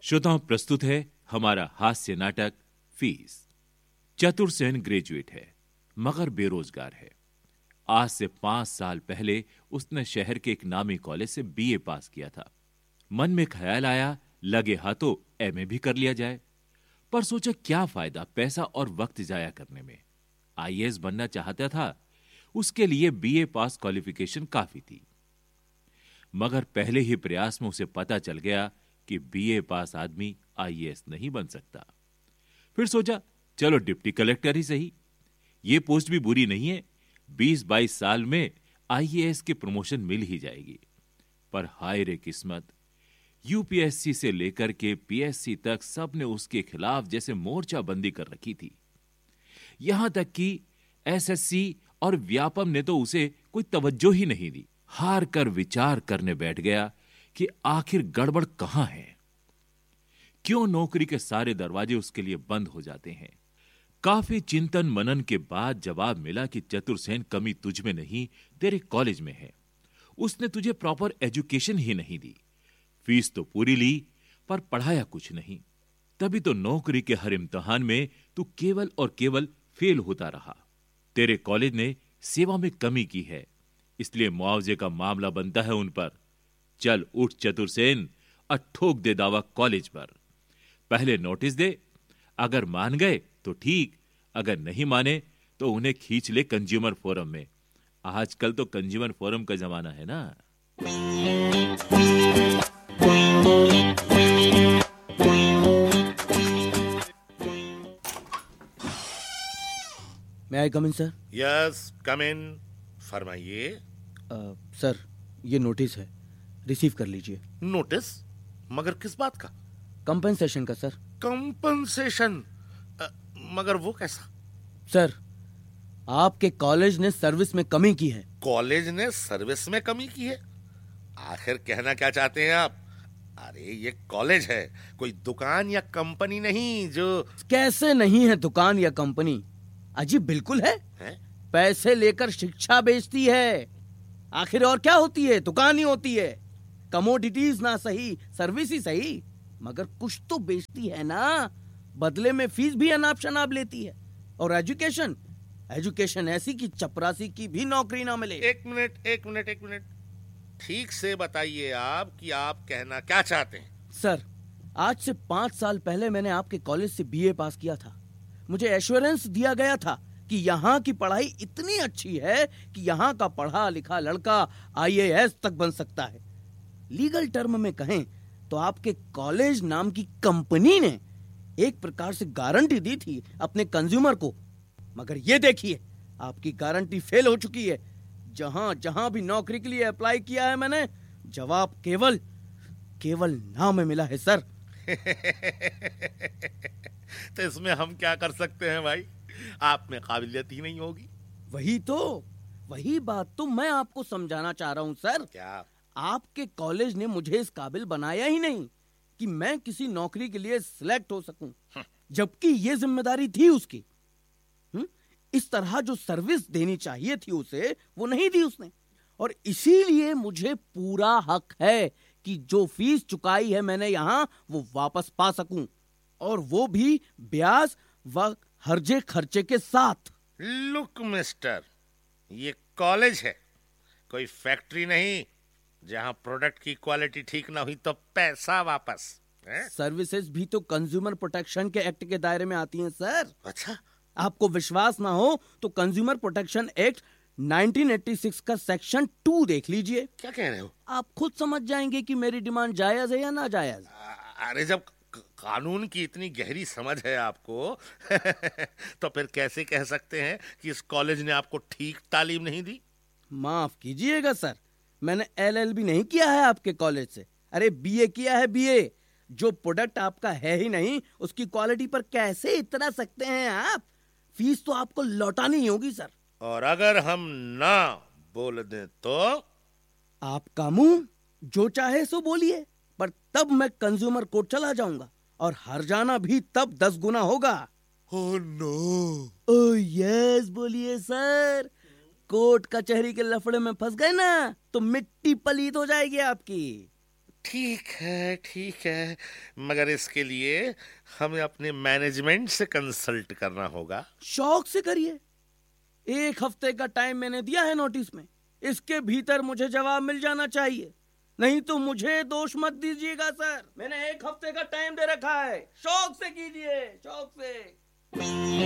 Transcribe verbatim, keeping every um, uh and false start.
श्रोताओं, प्रस्तुत है हमारा हास्य नाटक फीस। चतुर सेन ग्रेजुएट है मगर बेरोजगार है। आज से पांच साल पहले उसने शहर के एक नामी कॉलेज से बीए पास किया था। मन में ख्याल आया लगे हाथों एमए भी कर लिया जाए, पर सोचा क्या फायदा पैसा और वक्त जाया करने में। आईएएस बनना चाहता था, उसके लिए बीए पास क्वालिफिकेशन काफी थी। मगर पहले ही प्रयास में उसे पता चल गया कि बीए पास आदमी आईएएस नहीं बन सकता। फिर सोचा चलो डिप्टी कलेक्टर ही सही, ये पोस्ट भी बुरी नहीं है, बीस बाईस साल में आईएएस की प्रमोशन मिल ही जाएगी। पर हाय रे किस्मत, यूपीएससी से लेकर के पीएससी तक सबने उसके खिलाफ जैसे मोर्चाबंदी कर रखी थी। यहां तक कि एसएससी और व्यापम ने तो उसे कोई तवज्जो ही नहीं दी। हार कर विचार करने बैठ गया कि आखिर गड़बड़ कहां है, क्यों नौकरी के सारे दरवाजे उसके लिए बंद हो जाते हैं। काफी चिंतन मनन के बाद जवाब मिला कि चतुर सेन, कमी तुझ में नहीं तेरे कॉलेज में है। उसने तुझे प्रॉपर एजुकेशन ही नहीं दी, फीस तो पूरी ली पर पढ़ाया कुछ नहीं। तभी तो नौकरी के हर इम्तिहान में तू केवल और केवल फेल होता रहा। तेरे कॉलेज ने सेवा में कमी की है, इसलिए मुआवजे का मामला बनता है उन पर। चल उठ चतुर सेन, और ठोक दे दावा कॉलेज पर। पहले नोटिस दे, अगर मान गए तो ठीक, अगर नहीं माने तो उन्हें खींच ले कंज्यूमर फोरम में। आजकल तो कंज्यूमर फोरम का जमाना है ना। May I come in, sir? Yes, कम इन। फरमाइए। uh, सर, ये नोटिस है, रिसीव कर लीजिए। नोटिस? मगर किस बात का? कंपनसेशन का, सर। कंपनसेशन? मगर वो कैसा? सर, आपके कॉलेज ने सर्विस में कमी की है। कॉलेज ने सर्विस में कमी की है? आखिर कहना क्या चाहते हैं आप? अरे ये कॉलेज है, कोई दुकान या कंपनी नहीं जो। कैसे नहीं है दुकान या कंपनी? अजी बिल्कुल है, है? पैसे लेकर शिक्षा बेचती है। आखिर और क्या होती है? दुकान ही होती है। कमोडिटीज ना सही, सर्विस ही सही, मगर कुछ तो बेचती है ना। बदले में फीस भी अनाप शनाप लेती है। और एजुकेशन एजुकेशन ऐसी कि चपरासी की भी नौकरी ना मिले। एक मिनट एक मिनट एक मिनट ठीक से बताइए आप कि आप कहना क्या चाहते हैं। सर, आज से पांच साल पहले मैंने आपके कॉलेज से बीए पास किया था। मुझे एश्योरेंस दिया गया था कि यहाँ की पढ़ाई इतनी अच्छी है कि यहाँ का पढ़ा लिखा लड़का आईएएस तक बन सकता है। लीगल टर्म में कहें तो आपके कॉलेज नाम की कंपनी ने एक प्रकार से गारंटी दी थी अपने कंज्यूमर को। मगर ये देखिए, आपकी गारंटी फेल हो चुकी है। जहां जहां भी नौकरी के लिए अप्लाई किया है मैंने, जवाब केवल केवल नाम में मिला है सर। तो इसमें हम क्या कर सकते हैं भाई? आप में काबिलियत ही नहीं होगी। वही तो वही बात तो मैं आपको समझाना चाह रहा हूँ सर। क्या? आपके कॉलेज ने मुझे इस काबिल बनाया ही नहीं कि मैं किसी नौकरी के लिए सिलेक्ट हो सकूं, जबकि ये जिम्मेदारी थी उसकी। हुँ? इस तरह जो सर्विस देनी चाहिए थी उसे, वो नहीं दी उसने। और इसीलिए मुझे पूरा हक है कि जो फीस चुकाई है मैंने यहाँ, वो वापस पा सकूं, और वो भी ब्याज व हर्जे खर्चे के साथ। लुक मिस्टर, ये कॉलेज है, कोई फैक्ट्री नहीं जहां प्रोडक्ट की क्वालिटी ठीक ना हुई तो पैसा वापस। सर्विसेज भी तो कंज्यूमर प्रोटेक्शन के एक्ट के दायरे में आती हैं सर। अच्छा? आपको विश्वास ना हो तो consumer protection act nineteen eighty six का सेक्शन टू देख लीजिए। क्या कह रहे हो? आप खुद समझ जाएंगे कि मेरी डिमांड जायज है या ना जायज। अरे जब कानून की इतनी गहरी समझ है आपको तो फिर कैसे कह सकते हैं कि इस कॉलेज ने आपको ठीक तालीम नहीं दी? माफ कीजिएगा सर, मैंने एलएलबी नहीं किया है आपके कॉलेज से। अरे बीए किया है, बीए। जो प्रोडक्ट आपका है ही नहीं, उसकी क्वालिटी पर कैसे इतना सकते हैं आप? फीस तो आपको लौटानी ही होगी सर। और अगर हम ना बोल दें तो? आपका मुंह, जो चाहे सो बोलिए, पर तब मैं कंज्यूमर कोर्ट चला जाऊंगा, और हर जाना भी तब दस गुना होगा। Oh no. ओह यस बोलिए सर। कोर्ट कचहरी के लफड़े में फंस गए ना तो मिट्टी पलीत हो जाएगी आपकी। ठीक है ठीक है, मगर इसके लिए हमें अपने मैनेजमेंट से कंसल्ट करना होगा। शौक से करिए। एक हफ्ते का टाइम मैंने दिया है नोटिस में, इसके भीतर मुझे जवाब मिल जाना चाहिए, नहीं तो मुझे दोष मत दीजिएगा सर। मैंने एक हफ्ते का टाइम दे रखा है, शौक से कीजिए, शौक से।